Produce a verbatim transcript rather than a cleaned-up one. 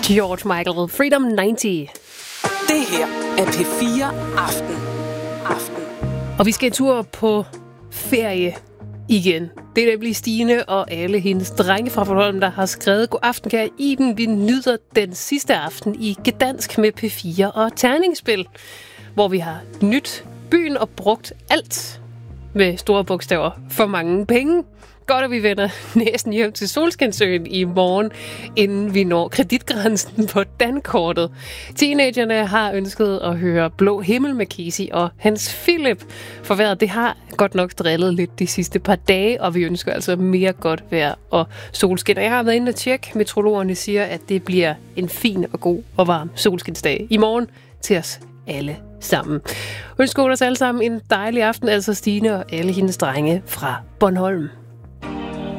George Michael, Freedom halvtreds. Det her er P fire Aften. Aften. Og vi skal en tur på ferie igen. Det er nemlig Stine og alle hendes drenge fra Bornholm, der har skrevet: God aften, kære Iben. Vi nyder den sidste aften i Gdansk med P fire og terningsspil, hvor vi har nyt byen og brugt alt med store bogstaver for mange penge. Godt, at vi vender næsten hjem til Solskinsøen i morgen, inden vi når kreditgrænsen på dankortet. Teenagerne har ønsket at høre Blå Himmel med Casey og Hans Philip. For vejret, det har godt nok drillet lidt de sidste par dage, og vi ønsker altså mere godt vejr og solskin. Og jeg har været inde og tjekke. Meteorologerne siger, at det bliver en fin og god og varm solskinsdag i morgen til os alle sammen. Ønsker os alle sammen en dejlig aften, altså Stine og alle hendes drenge fra Bornholm.